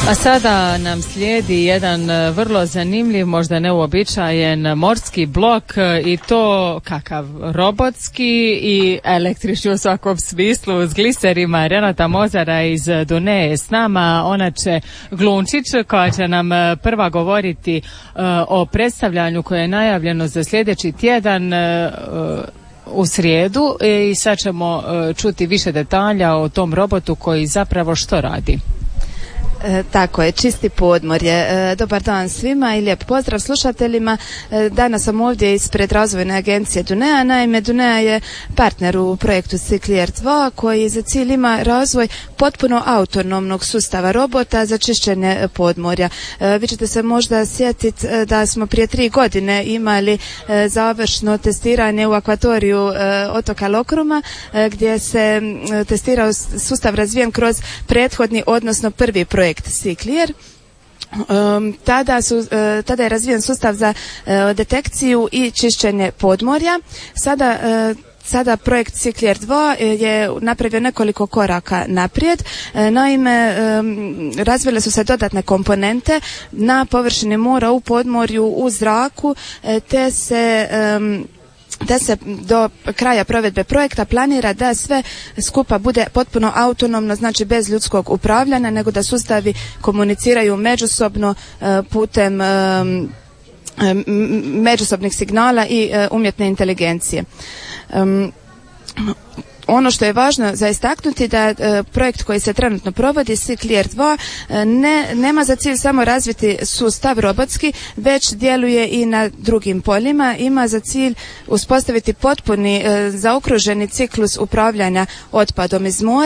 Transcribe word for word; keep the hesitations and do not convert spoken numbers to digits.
A sada nam slijedi jedan vrlo zanimljiv, možda neuobičajen morski blok i to kakav robotski i električni u svakom smislu s gliserima. Renata Mozara iz Duneje s nama, ona će Glunčić koja će nam prva govoriti uh, o predstavljanju koje je najavljeno za sljedeći tjedan uh, u srijedu i sad ćemo uh, čuti više detalja o tom robotu koji zapravo što radi. E, tako je, čisti podmorje. E, dobar dan svima i lijep pozdrav slušateljima. E, danas sam ovdje ispred razvojne agencije Duneja. Naime, Duneja je partner u projektu Siklijer dva koji za cilj ima razvoj potpuno autonomnog sustava robota za čišćenje podmorja. E, vi ćete se možda sjetiti da smo prije tri godine imali e, završno testiranje u akvatoriju e, otoka Lokruma e, gdje se e, testirao sustav razvijen kroz prethodni, odnosno prvi projekt Siklijer. Um, tada, su, uh, tada je razvijen sustav za uh, detekciju i čišćenje podmorja. Sada uh, Sada projekt Siklijer dva je napravio nekoliko koraka naprijed. Naime, razvile su se dodatne komponente na površini mora, u podmorju, u zraku, te se da se do kraja provedbe projekta planira da sve skupa bude potpuno autonomno, znači bez ljudskog upravljanja, nego da sustavi komuniciraju međusobno putem međusobnih signala i umjetne inteligencije. Ono što je važno za istaknuti da e, projekt koji se trenutno provodi Siklijer dva e, ne, nema za cilj samo razviti sustav robotski, već djeluje i na drugim poljima. Ima za cilj uspostaviti potpuni e, zaokruženi ciklus upravljanja otpadom iz mora